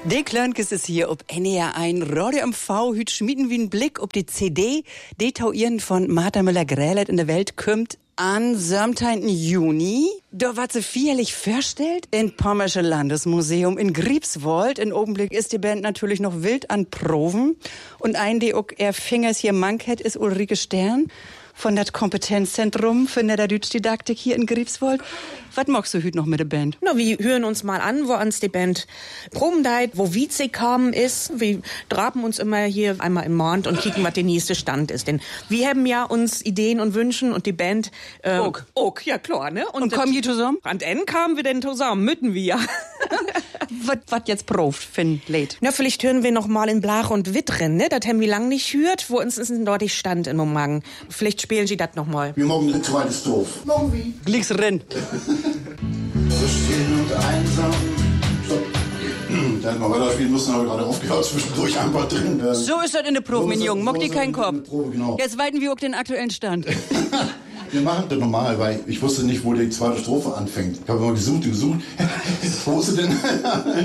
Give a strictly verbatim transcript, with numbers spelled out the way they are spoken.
De Klönkes ist hier ob N E R eins Radio M V, hüt schmieden wie ein Blick ob die C D, de Tauieren von Martha Müller-Grälet in der Welt kümmt an siebzehnten Juni. Da wat sie vierlich vorstellt, in Pommersche Landesmuseum in Griebswold. In Augenblick ist die Band natürlich noch wild an Proben. Und ein, die auch er Fingers hier manket, ist Ulrike Stern von das Kompetenzzentrum für Niederdütsch-Didaktik hier in Griebswold. Was magst du hüt noch mit der Band? Na, wir hören uns mal an, wo uns die Band proben deit, wo Wietze kamen ist. Wir drapen uns immer hier einmal im Mond und kicken, was der nächste Stand ist. Denn wir haben ja uns Ideen und Wünschen und die Band äh, auch. auch, ja klar, ne? Und, und kommen die zusammen? An N kamen wir denn zusammen, mütten wir ja. Was jetzt proft, Finn, lädt? Na, vielleicht hören wir noch mal in Blach und Wittren, ne? Das haben wir lang nicht hört, wo uns ist ein dort Stand in Magen. Vielleicht spielen sie das noch mal. Wir morgen ein zweites Dorf. Morgen wie? Glicks renn. So still und einsam. Stopp. Da hätten wir weiterspielen müssen, aber gerade aufgehört, zwischendurch einfach drin. Äh, so ist das in der Probe, mein Junge. Mock dir keinen Kopf. Probe, genau. Jetzt weiten wir auch den aktuellen Stand. Wir machen das normal, weil ich wusste nicht, wo die zweite Strophe anfängt. Ich habe immer gesucht und gesucht. Wo ist sie denn?